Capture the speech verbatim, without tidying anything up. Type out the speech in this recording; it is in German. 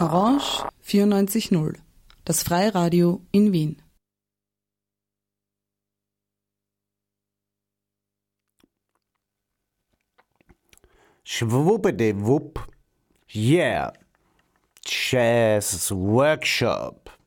Orange vierundneunzig Komma null, das Freiradio in Wien. Schwuppdiwupp. Yeah. Jazz Workshop.